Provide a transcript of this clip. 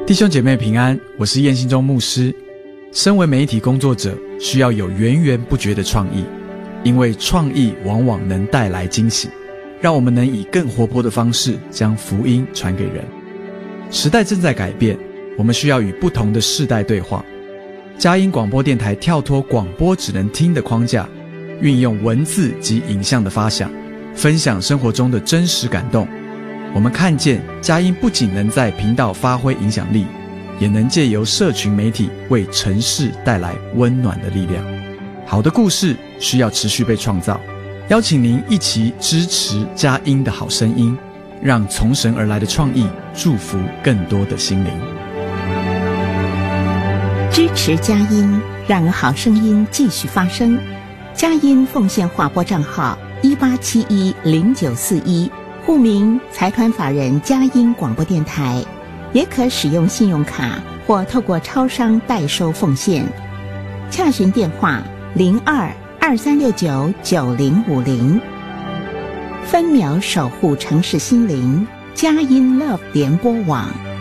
弟兄姐妹平安，我是燕心中牧师。身为媒体工作者，需要有源源不绝的创意，因为创意往往能带来惊喜，让我们能以更活泼的方式将福音传给人。时代正在改变，我们需要与不同的世代对话。佳音广播电台跳脱广播只能听的框架，运用文字及影像的发想，分享生活中的真实感动。我们看见佳音不仅能在频道发挥影响力，也能借由社群媒体为城市带来温暖的力量。好的故事需要持续被创造，邀请您一起支持佳音的好声音，让从神而来的创意祝福更多的心灵。 支持佳音，让好声音继续发声。佳音奉献划拨账号18710941，户名财团法人佳音广播电台，也可使用信用卡或透过超商代收奉献。洽询电话02-2369-9050。分秒守护城市心灵，佳音 Love 联播网。